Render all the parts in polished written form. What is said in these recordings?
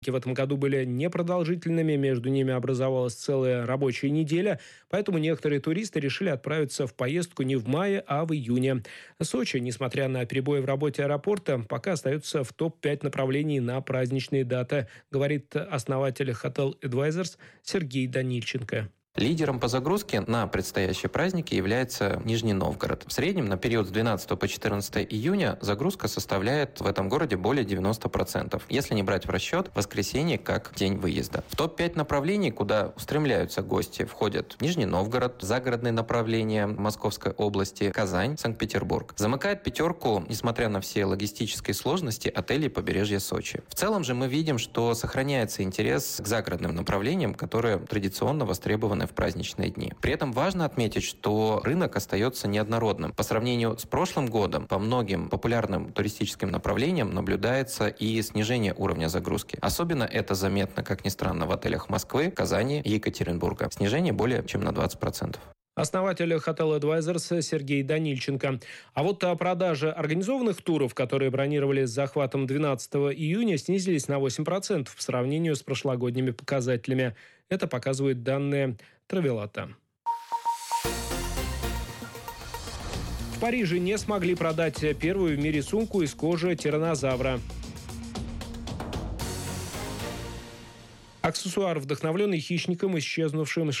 В этом году были непродолжительными, между ними образовалась целая рабочая неделя, поэтому некоторые туристы решили отправиться в поездку не в мае, а в июне. Сочи, несмотря на перебои в работе аэропорта, пока остается в топ-5 направлений на праздничные даты, говорит основатель Hotel Advisors Сергей Данильченко. Лидером по загрузке на предстоящие праздники является Нижний Новгород. В среднем на период с 12 по 14 июня загрузка составляет в этом городе более 90%, если не брать в расчет воскресенье как день выезда. В топ-5 направлений, куда устремляются гости, входят Нижний Новгород, загородные направления Московской области, Казань, Санкт-Петербург. Замыкает пятерку, несмотря на все логистические сложности, отели побережья Сочи. В целом же мы видим, что сохраняется интерес к загородным направлениям, которые традиционно востребованы в праздничные дни. При этом важно отметить, что рынок остается неоднородным. По сравнению с прошлым годом по многим популярным туристическим направлениям наблюдается и снижение уровня загрузки. Особенно это заметно, как ни странно, в отелях Москвы, Казани и Екатеринбурга. Снижение более чем на 20%. Основатель Hotel Advisors Сергей Данильченко. А вот продажи организованных туров, которые бронировали с захватом 12 июня, снизились на 8% в сравнении с прошлогодними показателями. Это показывают данные Травелата. В Париже не смогли продать первую в мире сумку из кожи тираннозавра. Аксессуар, вдохновленный хищником, исчезнувшим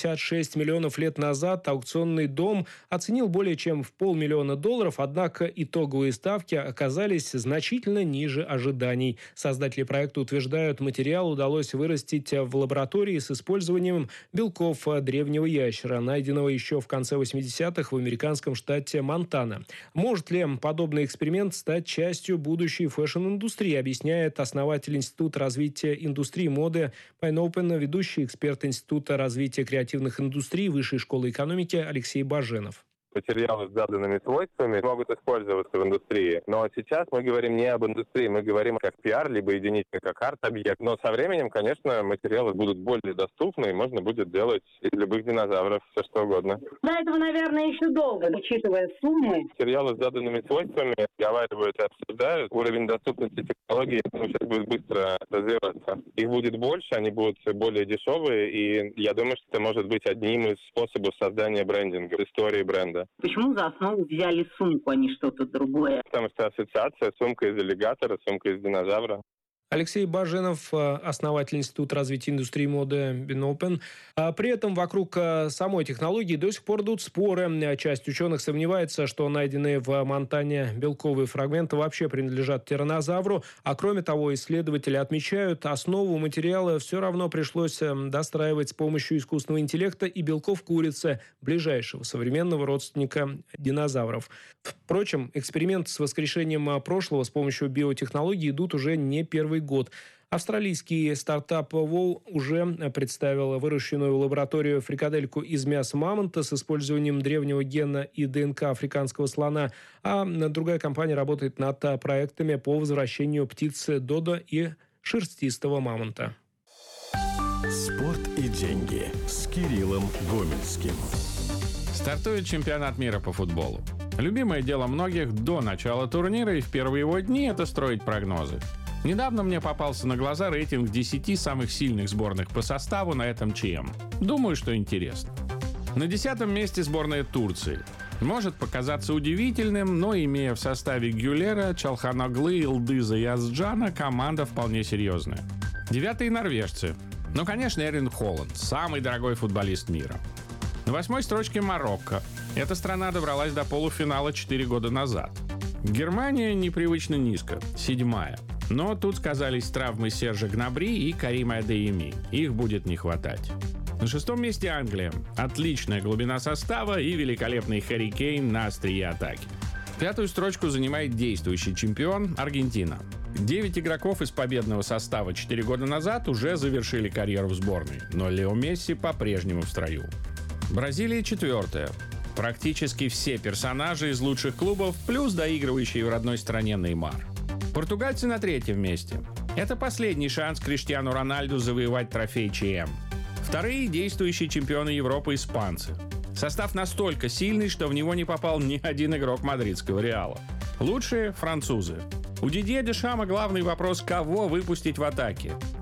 66 миллионов лет назад, аукционный дом оценил более чем в $500 000, однако итоговые ставки оказались значительно ниже ожиданий. Создатели проекта утверждают, материал удалось вырастить в лаборатории с использованием белков древнего ящера, найденного еще в конце 80-х в американском штате Монтана. Может ли подобный эксперимент стать частью будущей фэшн-индустрии, объясняет основатель Института развития индустрии моды Pineopen, ведущий эксперт Института развития креативных индустрий Высшей школы экономики Алексей Баженов. Материалы с заданными свойствами могут использоваться в индустрии. Но сейчас мы говорим не об индустрии, мы говорим как пиар, либо единично как арт-объект. Но со временем, конечно, материалы будут более доступны, и можно будет делать из любых динозавров все что угодно. До этого, наверное, еще долго, учитывая суммы. Материалы с заданными свойствами разговаривают и обсуждают. Уровень доступности технологий сейчас будет быстро развиваться. Их будет больше, они будут более дешевые, и я думаю, что это может быть одним из способов создания брендинга, истории бренда. Почему за основу взяли сумку, а не что-то другое? Потому что ассоциация сумка из аллигатора, сумка из динозавра. Алексей Баженов, основатель Института развития индустрии моды Pineopen. При этом вокруг самой технологии до сих пор идут споры. Часть ученых сомневается, что найденные в Монтане белковые фрагменты вообще принадлежат тираннозавру. А кроме того, исследователи отмечают, основу материала все равно пришлось достраивать с помощью искусственного интеллекта и белков курицы, ближайшего современного родственника динозавров. Впрочем, эксперименты с воскрешением прошлого с помощью биотехнологий идут уже не первый год. Австралийский стартап Wow уже представил выращенную в лаборатории фрикадельку из мяса мамонта с использованием древнего гена и ДНК африканского слона, а другая компания работает над проектами по возвращению птицы додо и шерстистого мамонта. Спорт и деньги с Кириллом Гомельским. Стартует чемпионат мира по футболу. Любимое дело многих до начала турнира и в первые его дни – это строить прогнозы. Недавно мне попался на глаза рейтинг 10 самых сильных сборных по составу на этом ЧМ. Думаю, что интересно. На 10-м месте сборная Турции. Может показаться удивительным, но имея в составе Гюлера, Чалханоглы, Илдыза и Азджана, команда вполне серьезная. 9-й норвежцы. Ну, конечно, Эрлинг Холланд, самый дорогой футболист мира. На 8-й строчке Марокко. Эта страна добралась до полуфинала 4 года назад. Германия непривычно низко, 7-я. Но тут сказались травмы Сержа Гнабри и Карима Адейми. Их будет не хватать. На 6-м месте Англия. Отличная глубина состава и великолепный Харри Кейн на острие атаки. 5-ю строчку занимает действующий чемпион Аргентина. 9 игроков из победного состава 4 года назад уже завершили карьеру в сборной, но Лео Месси по-прежнему в строю. Бразилия 4-я. Практически все персонажи из лучших клубов, плюс доигрывающий в родной стране Неймар. Португальцы на 3-м месте. Это последний шанс Криштиану Рональду завоевать трофей ЧМ. 2-е – действующие чемпионы Европы испанцы. Состав настолько сильный, что в него не попал ни один игрок мадридского Реала. Лучшие – французы. У Дидье Дешама главный вопрос, кого выпустить в атаке.